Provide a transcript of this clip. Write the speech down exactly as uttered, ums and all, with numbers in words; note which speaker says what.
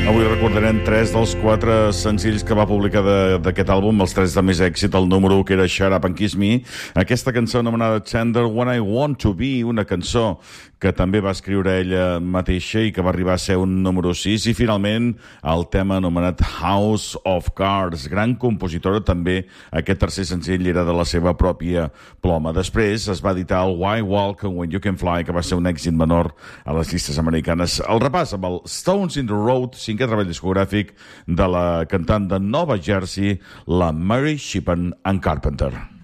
Speaker 1: Avui recordarem tres dels quatre senzills que va publicar d'aquest àlbum, els tres de més èxit. El número u, que era Shut Up and Kiss Me, aquesta cançó anomenada Tender When I Want to Be, una cançó que també va escriure ella mateixa i que va arribar a ser un número sis, i finalment el tema anomenat House of Cards, gran compositora també. Aquest tercer senzill era de la seva pròpia ploma. Després es va editar el Why Walk When You Can Fly, que va ser un èxit menor a les llistes americanes. El repàs amb el Stones in the Road, cinquè treball discogràfic de la cantant de Nova Jersey, la Mary Shipman and Carpenter.